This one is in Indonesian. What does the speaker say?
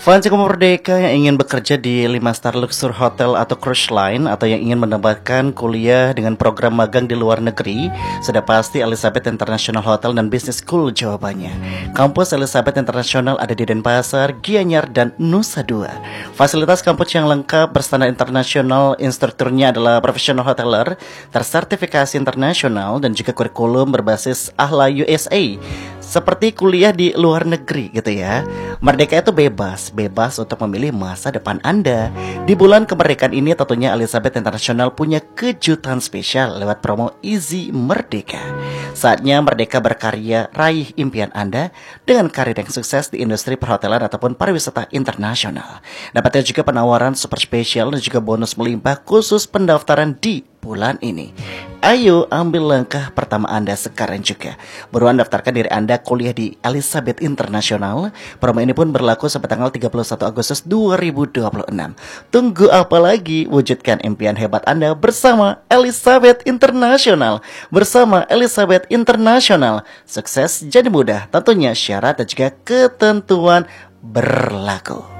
Fans yang merdeka yang ingin bekerja di 5 star luxury hotel atau cruise line atau yang ingin mendapatkan kuliah dengan program magang di luar negeri, sudah pasti Elizabeth International Hotel dan Business School jawabannya. Kampus Elizabeth International ada di Denpasar, Gianyar, dan Nusa Dua. Fasilitas kampus yang lengkap berstandar internasional, instrukturnya adalah profesional hoteler, tersertifikasi internasional, dan juga kurikulum berbasis AHLA USA. Seperti kuliah di luar negeri gitu ya. Merdeka itu bebas untuk memilih masa depan Anda. Di bulan kemerdekaan ini tentunya Elizabeth International punya kejutan spesial lewat promo Easy Merdeka. Saatnya Merdeka berkarya raih impian Anda dengan karir yang sukses di industri perhotelan ataupun pariwisata internasional. Dapatnya juga penawaran super spesial dan juga bonus melimpah khusus pendaftaran di bulan ini. Ayo ambil langkah pertama Anda sekarang juga. Buruan daftarkan diri Anda kuliah di Elizabeth International. Promo ini pun berlaku sampai tanggal 31 Agustus 2026. Tunggu apa lagi? Wujudkan impian hebat Anda bersama Elizabeth International. Bersama Elizabeth International, sukses jadi mudah. Tentunya syarat dan juga ketentuan berlaku.